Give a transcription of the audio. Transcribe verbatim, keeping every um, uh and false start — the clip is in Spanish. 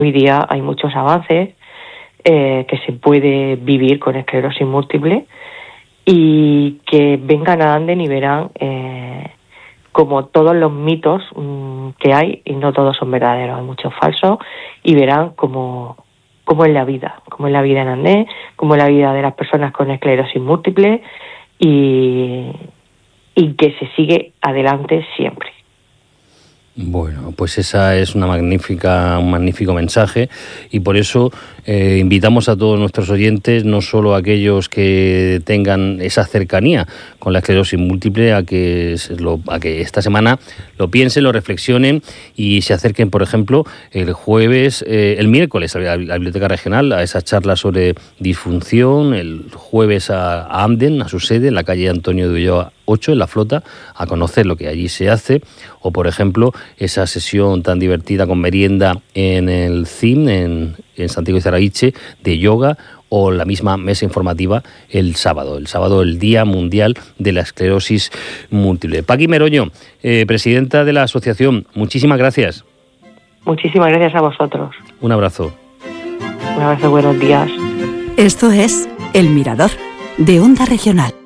hoy día hay muchos avances, eh, que se puede vivir con esclerosis múltiple y que vengan a Anden y verán eh, como todos los mitos mmm, que hay, y no todos son verdaderos, hay muchos falsos, y verán cómo, cómo es la vida, cómo es la vida en Anden, cómo es la vida de las personas con esclerosis múltiple y, y que se sigue adelante siempre. Bueno, pues esa es una magnífica, un magnífico mensaje y por eso eh, invitamos a todos nuestros oyentes, no solo a aquellos que tengan esa cercanía con la esclerosis múltiple, a que, lo, a que esta semana lo piensen, lo reflexionen y se acerquen, por ejemplo, el jueves, eh, el miércoles a la, a la Biblioteca Regional, a esa charla sobre disfunción, el jueves a, a Anden, a su sede, en la calle Antonio de Ulloa ocho, en La Flota, a conocer lo que allí se hace, o por ejemplo esa sesión tan divertida con merienda en el C I M, en, en Santiago de Zaraiche, de yoga, o la misma mesa informativa el sábado, el sábado el Día Mundial de la Esclerosis Múltiple. Paqui Meroño, eh, presidenta de la asociación, muchísimas gracias. Muchísimas gracias a vosotros. Un abrazo. Un abrazo, buenos días. Esto es El Mirador, de Onda Regional.